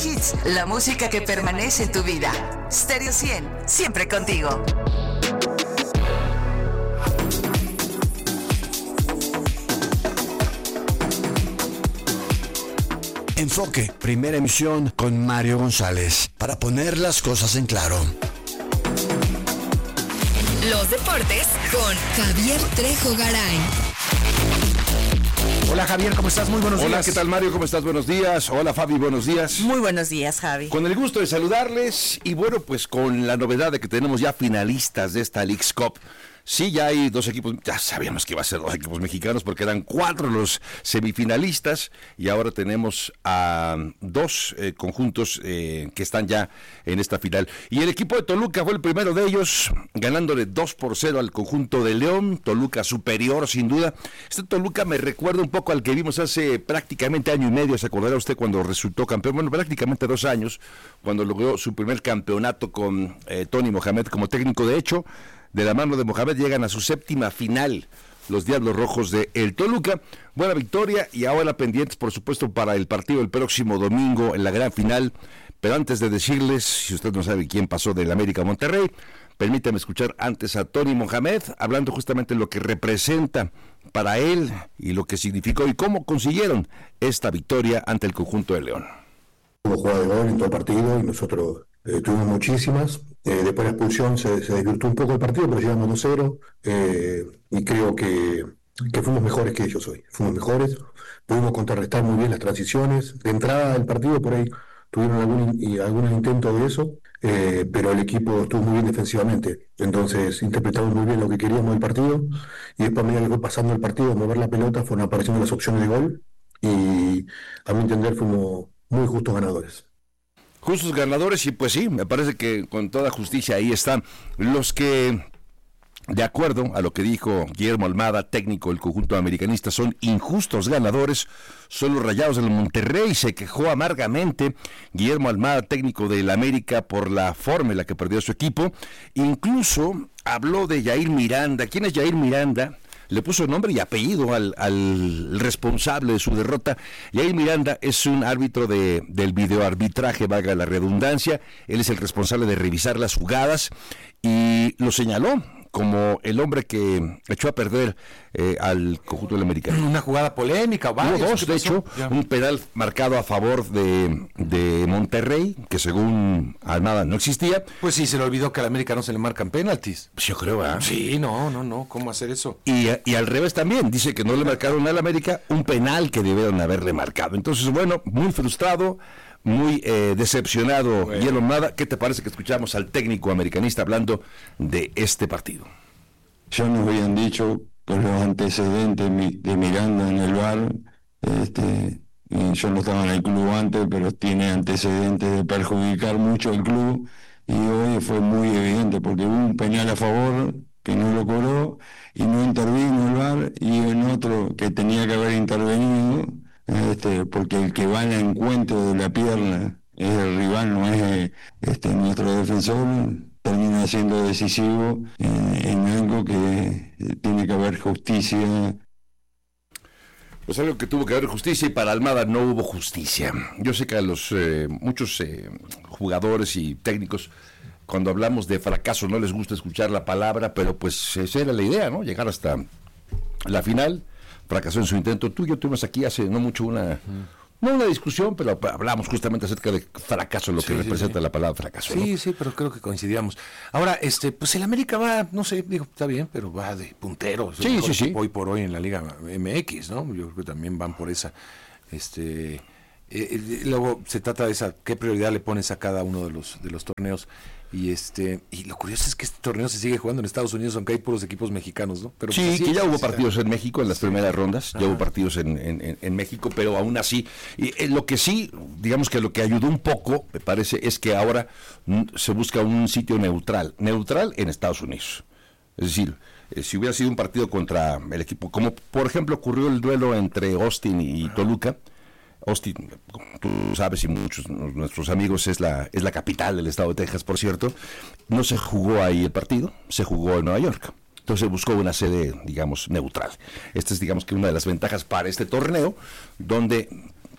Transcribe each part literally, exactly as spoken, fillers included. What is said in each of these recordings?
Hits, la música que permanece en tu vida. Stereo cien, siempre contigo. Enfoque, primera emisión con Mario González, para poner las cosas en claro. Los deportes con Javier Trejo Garay. Hola Javier, ¿cómo estás? Muy buenos Hola, días. Hola, ¿qué tal Mario? ¿Cómo estás? Buenos días. Hola Fabi, buenos días. Muy buenos días, Javi. Con el gusto de saludarles y bueno, pues con la novedad de que tenemos ya finalistas de esta Leagues Cup. Sí, ya hay dos equipos, ya sabíamos que iba a ser dos equipos mexicanos porque eran cuatro los semifinalistas y ahora tenemos a dos eh, conjuntos eh, que están ya en esta final. Y el equipo de Toluca fue el primero de ellos, ganándole dos por cero al conjunto de León. Toluca superior, sin duda. Este Toluca me recuerda un poco al que vimos hace prácticamente año y medio, ¿se acordará usted cuando resultó campeón? Bueno, prácticamente dos años, cuando logró su primer campeonato con eh, Tony Mohamed como técnico. De hecho, de la mano de Mohamed llegan a su séptima final los Diablos Rojos de el Toluca. Buena victoria y ahora pendientes, por supuesto, para el partido el próximo domingo en la gran final. Pero antes de decirles, si usted no sabe quién pasó del América a Monterrey, permítame escuchar antes a Tony Mohamed, hablando justamente de lo que representa para él y lo que significó y cómo consiguieron esta victoria ante el conjunto de León. Hubo jugada de gol en todo el partido y nosotros eh, tuvimos muchísimas. Eh, después de la expulsión se, se desvirtuó un poco el partido, pero llegamos dos cero eh, y creo que, que fuimos mejores que ellos hoy. Fuimos mejores, pudimos contrarrestar muy bien las transiciones. De entrada del partido por ahí tuvieron algún, y, algún intento de eso, eh, pero el equipo estuvo muy bien defensivamente. Entonces interpretamos muy bien lo que queríamos del partido y después a medida que fue pasando el partido, mover la pelota, fueron apareciendo las opciones de gol y a mi entender fuimos muy justos ganadores. Justos ganadores y pues sí, me parece que con toda justicia ahí están los que, de acuerdo a lo que dijo Guillermo Almada, técnico del conjunto americanista, son injustos ganadores, son los Rayados del Monterrey. Se quejó amargamente Guillermo Almada, técnico del América, por la forma en la que perdió su equipo. Incluso habló de Yair Miranda. ¿Quién es Yair Miranda? Le puso nombre y apellido al, al responsable de su derrota. Yair Miranda es un árbitro de, del videoarbitraje, valga la redundancia. Él es el responsable de revisar las jugadas y lo señaló como el hombre que echó a perder eh, al conjunto del americano. Una jugada polémica, varios. Hubo dos, de hecho, ya. Un penal marcado a favor de, de Monterrey, que según Almada no existía. Pues sí, se le olvidó que al América no se le marcan penaltis. Pues yo creo, ¿eh? Sí, no, no, no, ¿cómo hacer eso? Y, y al revés también, dice que no le marcaron al América un penal que debieron haberle marcado. Entonces, bueno, muy frustrado, muy eh, decepcionado, bueno. Guillermo Almada. ¿Qué te parece que escuchamos al técnico americanista hablando de este partido? Ya nos habían dicho por los antecedentes de Miranda en el V A R, este, y yo no estaba en el club antes, pero tiene antecedentes de perjudicar mucho al club, y hoy fue muy evidente porque hubo un penal a favor que no lo cobró y no intervino el V A R, y en otro que tenía que haber intervenido, este, porque el que va al encuentro de la pierna es el rival, no es este, nuestro defensor, termina siendo decisivo en, en algo que tiene que haber justicia. Pues algo que tuvo que haber justicia y para Almada no hubo justicia. Yo sé que a los eh, muchos eh, jugadores y técnicos, cuando hablamos de fracaso no les gusta escuchar la palabra, pero pues esa era la idea, ¿no? Llegar hasta la final. Fracasó en su intento. Tú y yo tuvimos aquí hace no mucho una, no una discusión, pero hablamos justamente acerca de fracaso, lo que sí, representa sí, sí. la palabra fracaso. Sí, ¿no? sí, pero creo que coincidíamos. Ahora, este, pues el América va, no sé, digo, está bien, pero va de puntero. Sí, sí, sí. Hoy por hoy en la Liga M X, ¿no? Yo creo que también van por esa. Este, eh, luego se trata de esa, qué prioridad le pones a cada uno de los de los torneos. Y este y lo curioso es que este torneo se sigue jugando en Estados Unidos, aunque hay puros equipos mexicanos, ¿no? Pero sí, pues, que ya sí, hubo sí, partidos sí. en México en las primeras rondas, ya hubo partidos en, en, en México, pero aún así, y, eh, lo que sí, digamos que lo que ayudó un poco, me parece, es que ahora mm, se busca un sitio neutral, neutral en Estados Unidos. Es decir, eh, si hubiera sido un partido contra el equipo, como por ejemplo ocurrió el duelo entre Austin y Toluca. Austin, como tú sabes, y muchos de nuestros amigos, es la es la capital del estado de Texas, por cierto. No se jugó ahí el partido, se jugó en Nueva York. Entonces buscó una sede, digamos, neutral. Esta es, digamos, que una de las ventajas para este torneo, donde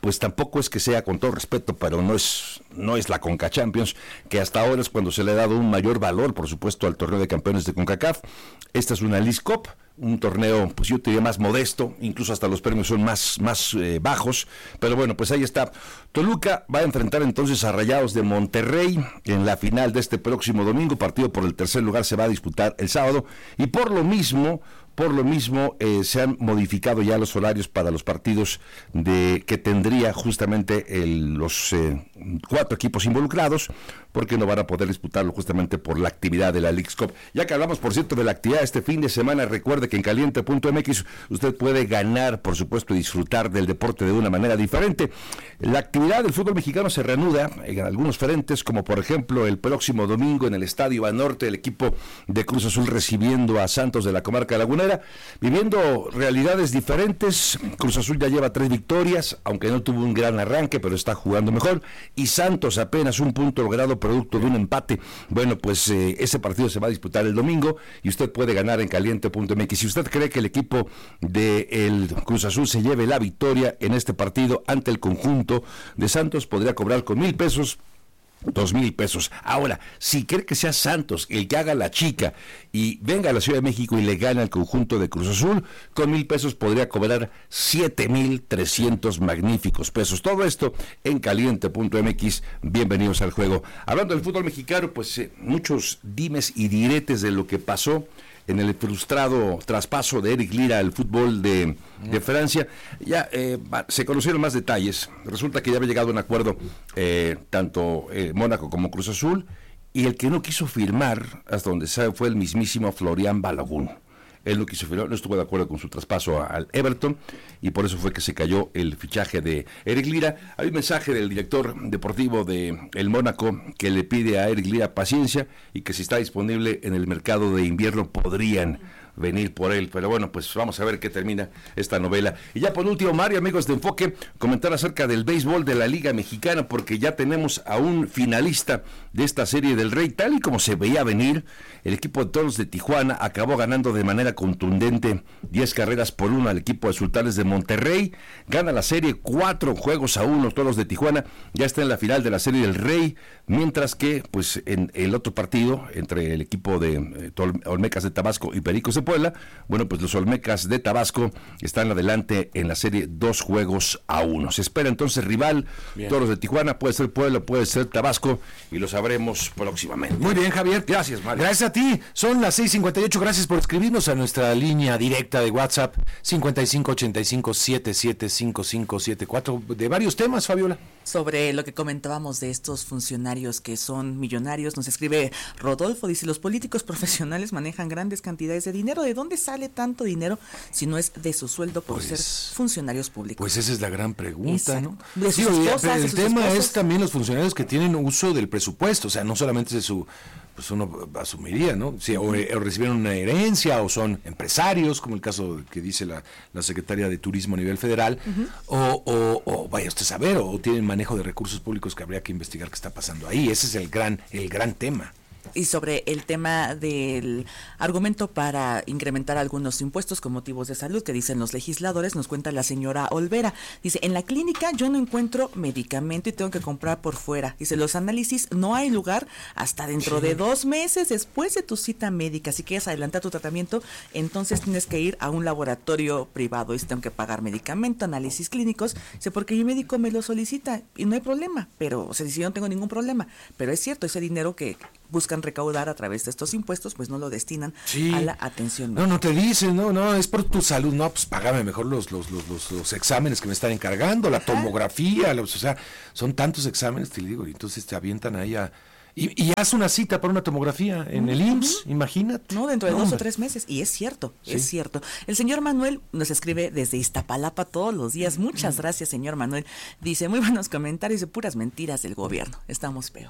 pues tampoco es que sea, con todo respeto, pero no es, no es la Conca Champions, que hasta ahora es cuando se le ha dado un mayor valor, por supuesto, al torneo de campeones de CONCACAF. Esta es una Leagues Cup, un torneo, pues yo diría más modesto, incluso hasta los premios son más, más eh, bajos, pero bueno, pues ahí está. Toluca va a enfrentar entonces a Rayados de Monterrey en la final de este próximo domingo, partido por el tercer lugar se va a disputar el sábado, y por lo mismo, por lo mismo eh, se han modificado ya los horarios para los partidos de que tendría justamente el, los eh, cuatro equipos involucrados, porque no van a poder disputarlo justamente por la actividad de la Leagues Cup. Ya que hablamos, por cierto, de la actividad este fin de semana, recuerde que en caliente punto m x usted puede ganar, por supuesto, y disfrutar del deporte de una manera diferente. La actividad del fútbol mexicano se reanuda en algunos frentes, como por ejemplo el próximo domingo en el Estadio Banorte, el equipo de Cruz Azul recibiendo a Santos de la comarca lagunera, viviendo realidades diferentes. Cruz Azul ya lleva tres victorias, aunque no tuvo un gran arranque, pero está jugando mejor, y Santos apenas un punto logrado producto de un empate. Bueno, pues eh, ese partido se va a disputar el domingo y usted puede ganar en caliente punto m x. Si usted cree que el equipo de el Cruz Azul se lleve la victoria en este partido ante el conjunto de Santos, podría cobrar con mil pesos, dos mil pesos. Ahora, si cree que sea Santos el que haga la chica y venga a la Ciudad de México y le gana al conjunto de Cruz Azul, con mil pesos podría cobrar siete mil trescientos magníficos pesos. Todo esto en caliente punto m x. Bienvenidos al juego. Hablando del fútbol mexicano, pues eh, muchos dimes y diretes de lo que pasó en el frustrado traspaso de Eric Lira al fútbol de, de Francia. Ya eh, se conocieron más detalles. Resulta que ya había llegado a un acuerdo eh, tanto eh, Mónaco como Cruz Azul, y el que no quiso firmar, hasta donde sabe, fue el mismísimo Florian Balogun. Él no quiso firmar, no estuvo de acuerdo con su traspaso al Everton, y por eso fue que se cayó el fichaje de Eric Lira. Hay un mensaje del director deportivo de el Mónaco que le pide a Eric Lira paciencia, y que si está disponible en el mercado de invierno podrían venir por él, pero bueno, pues vamos a ver qué termina esta novela. Y ya por último, Mario, amigos de Enfoque, comentar acerca del béisbol de la Liga Mexicana, porque ya tenemos a un finalista de esta Serie del Rey. Tal y como se veía venir, el equipo de Toros de Tijuana acabó ganando de manera contundente diez carreras por uno al equipo de Sultanes de Monterrey. Gana la serie cuatro juegos a uno. Toros de Tijuana ya está en la final de la Serie del Rey, mientras que pues en el otro partido entre el equipo de eh, Olmecas de Tabasco y Pericos de Puebla, bueno, pues los Olmecas de Tabasco están adelante en la serie dos juegos a uno. Se espera entonces rival. Bien. Toros de Tijuana, puede ser Puebla, puede ser Tabasco, y lo sabremos próximamente. Muy bien, Javier. Gracias, Mario. Gracias a ti. Son las seis cincuenta y ocho. Gracias por escribirnos a nuestra línea directa de WhatsApp cincuenta y cinco ochenta y cinco setenta y siete cincuenta y cinco setenta y cuatro, de varios temas, Fabiola. Sobre lo que comentábamos de estos funcionarios que son millonarios, nos escribe Rodolfo, dice: los políticos profesionales manejan grandes cantidades de dinero. ¿De dónde sale tanto dinero si no es de su sueldo por pues, ser funcionarios públicos? Pues esa es la gran pregunta, Exacto. ¿no? De sus sí, esposas, el de sus tema esposos. Es también los funcionarios que tienen uso del presupuesto, o sea, no solamente de su, pues uno asumiría, ¿no? Si, o, o recibieron una herencia, o son empresarios, como el caso que dice la, la secretaria de Turismo a nivel federal, uh-huh. o, o, o vaya usted a saber, o tienen manejo de recursos públicos que habría que investigar qué está pasando ahí. Ese es el gran, el gran tema. Y sobre el tema del argumento para incrementar algunos impuestos con motivos de salud que dicen los legisladores, nos cuenta la señora Olvera. Dice: en la clínica yo no encuentro medicamento y tengo que comprar por fuera. Dice: los análisis no hay lugar hasta dentro sí. de dos meses después de tu cita médica. Si quieres adelantar tu tratamiento, entonces tienes que ir a un laboratorio privado. Dice: tengo que pagar medicamento, análisis clínicos. Dice: porque mi médico me lo solicita y no hay problema. Pero, o sea, si yo no tengo ningún problema. Pero es cierto, ese dinero que buscan recaudar a través de estos impuestos, pues no lo destinan sí. a la atención médica. No, no te dicen, no, no, es por tu salud, no, pues págame mejor los los los los, los exámenes que me están encargando, la Ajá. tomografía, los, o sea, son tantos exámenes, te digo, y entonces te avientan ahí a... Y, y haz una cita para una tomografía en el I M S S, uh-huh. imagínate. No, dentro de no, dos hombre. o tres meses, y es cierto, sí. es cierto. El señor Manuel nos escribe desde Iztapalapa todos los días. Muchas gracias, señor Manuel. Dice: muy buenos comentarios de puras mentiras del gobierno, estamos peor.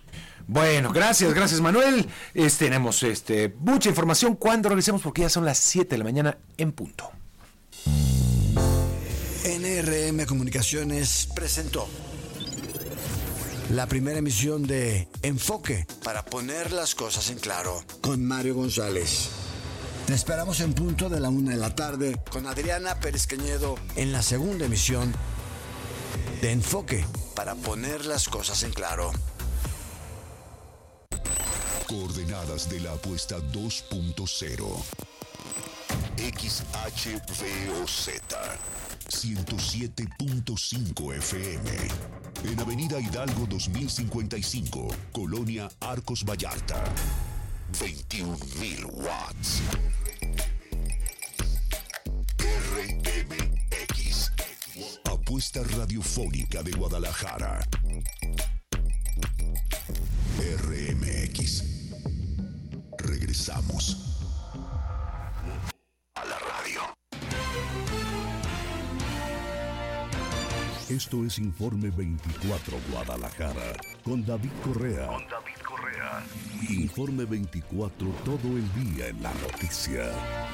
Bueno, gracias, gracias Manuel. Este, tenemos este, mucha información cuando regresemos, porque ya son las siete de la mañana en punto. N R M Comunicaciones presentó la primera emisión de Enfoque, para poner las cosas en claro, con Mario González. Te esperamos en punto de la una de la tarde con Adriana Pérez Cañedo en la segunda emisión de Enfoque, para poner las cosas en claro. Coordenadas de la apuesta dos punto cero. X H V O Z ciento siete punto cinco F M. En Avenida Hidalgo dos mil cincuenta y cinco, Colonia Arcos Vallarta. veintiún mil watts. R M X. Apuesta radiofónica de Guadalajara. R M X. Regresamos a la radio. Esto es Informe veinticuatro Guadalajara con David Correa. Con David Correa. Informe veinticuatro, todo el día en la noticia.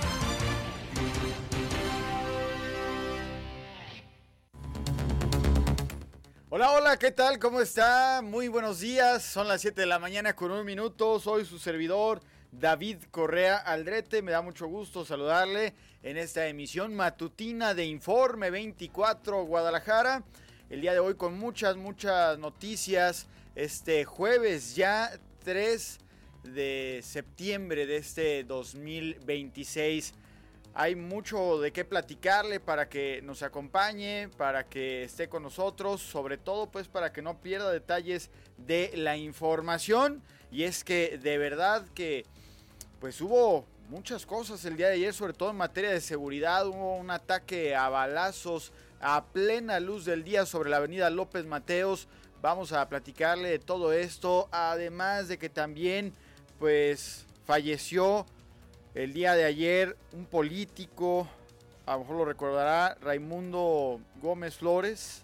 Hola, hola, ¿qué tal? ¿Cómo está? Muy buenos días. Son las siete de la mañana con un minuto. Soy su servidor, David Correa Aldrete. Me da mucho gusto saludarle en esta emisión matutina de Informe veinticuatro Guadalajara. El día de hoy con muchas, muchas noticias. Este jueves ya tres de septiembre de este dos mil veintiséis. Hay mucho de qué platicarle para que nos acompañe, para que esté con nosotros, sobre todo pues para que no pierda detalles de la información. Y es que de verdad que pues hubo muchas cosas el día de ayer, sobre todo en materia de seguridad. Hubo un ataque a balazos a plena luz del día sobre la avenida López Mateos. Vamos a platicarle de todo esto, además de que también pues falleció el día de ayer un político, a lo mejor lo recordará, Raimundo Gómez Flores,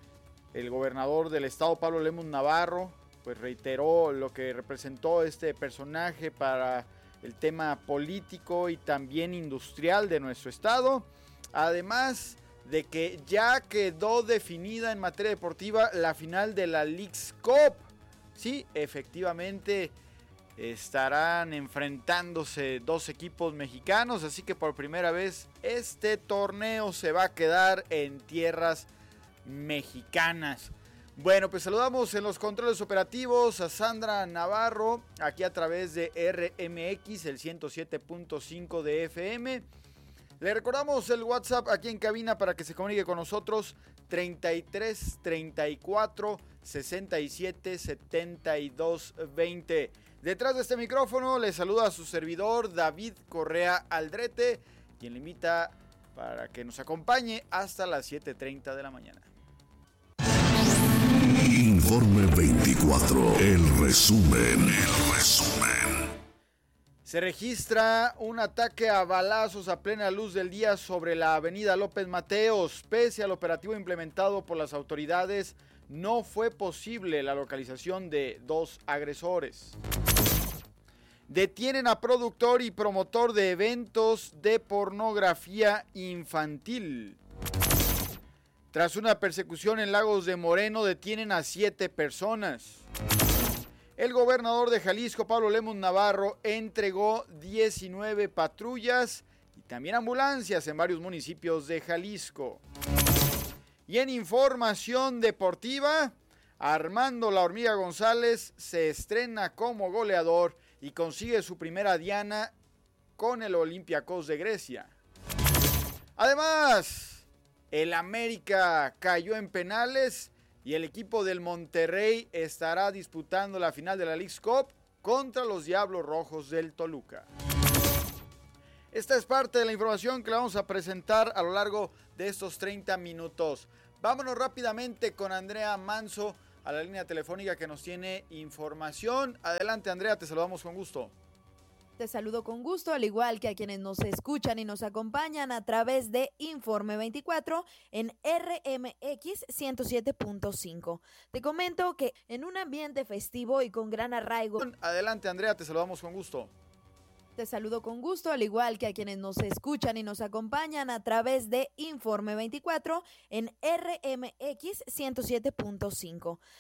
el gobernador del estado Pablo Lemus Navarro, pues reiteró lo que representó este personaje para el tema político y también industrial de nuestro estado, además de que ya quedó definida en materia deportiva la final de la Leagues Cup. Sí, efectivamente estarán enfrentándose dos equipos mexicanos, así que por primera vez este torneo se va a quedar en tierras mexicanas. Bueno, pues saludamos en los controles operativos a Sandra Navarro, aquí a través de R M X, el ciento siete punto cinco de F M. Le recordamos el WhatsApp aquí en cabina para que se comunique con nosotros, treinta y tres, treinta y cuatro, sesenta y siete, setenta y dos, veinte. Detrás de este micrófono le saluda a su servidor David Correa Aldrete, quien le invita para que nos acompañe hasta las siete treinta de la mañana. Informe veinticuatro, el resumen, el resumen. Se registra un ataque a balazos a plena luz del día sobre la avenida López Mateos. Pese al operativo implementado por las autoridades, no fue posible la localización de dos agresores. Detienen a productor y promotor de eventos de pornografía infantil. Tras una persecución en Lagos de Moreno, detienen a siete personas. El gobernador de Jalisco, Pablo Lemus Navarro, entregó diecinueve patrullas y también ambulancias en varios municipios de Jalisco. Y en información deportiva, Armando La Hormiga González se estrena como goleador y consigue su primera diana con el Olympiacos de Grecia. Además, el América cayó en penales y el equipo del Monterrey estará disputando la final de la Leagues Cup contra los Diablos Rojos del Toluca. Esta es parte de la información que le vamos a presentar a lo largo de estos treinta minutos. Vámonos rápidamente con Andrea Manso a la línea telefónica que nos tiene información. Adelante, Andrea, te saludamos con gusto. Te saludo con gusto, al igual que a quienes nos escuchan y nos acompañan a través de Informe veinticuatro en R M X ciento siete punto cinco. Te comento que en un ambiente festivo y con gran arraigo... Adelante, Andrea, te saludamos con gusto. Te saludo con gusto, al igual que a quienes nos escuchan y nos acompañan a través de Informe veinticuatro en R M X ciento siete punto cinco.